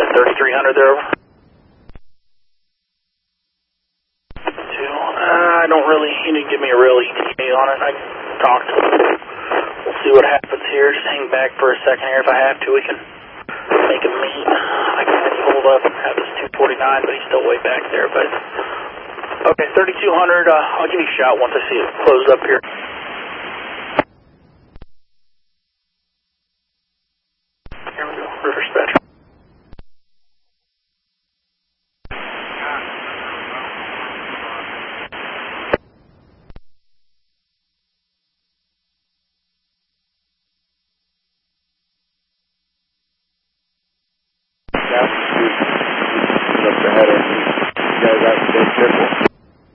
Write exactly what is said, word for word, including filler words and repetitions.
thirty-three hundred there, over. Two, uh, I don't really, he didn't give me a real E T A on it. I talked to him. We'll see what happens here. Just hang back for a second here. If I have to, we can make him meet. I can hold up and have this two forty-nine, but he's still way back there. But okay, thirty-two hundred, uh, I'll give you a shot once I see it close up here.